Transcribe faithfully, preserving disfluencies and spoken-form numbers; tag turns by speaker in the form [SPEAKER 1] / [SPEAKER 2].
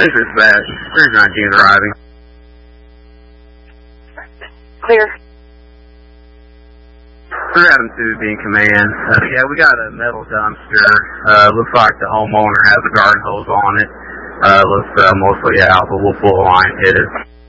[SPEAKER 1] This is bad. three nineteen arriving.
[SPEAKER 2] Clear.
[SPEAKER 1] three Adam two being command. Uh, yeah, we got a metal dumpster. Uh, looks like the homeowner has a garden hose on it. Uh, looks uh, mostly out, but we'll full line hit it.